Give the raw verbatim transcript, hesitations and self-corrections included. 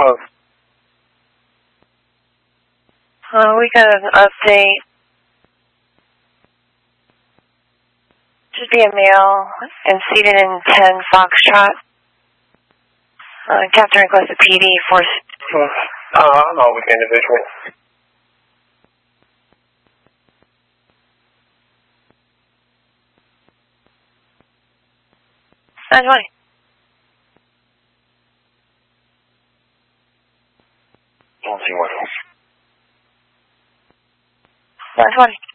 close. Uh, we got an update. Should be a male and seated in ten Foxtrot. Uh, Captain requests a P D for... Uh, I'll with the individual. nine twenty. Don't see what else. nine twenty.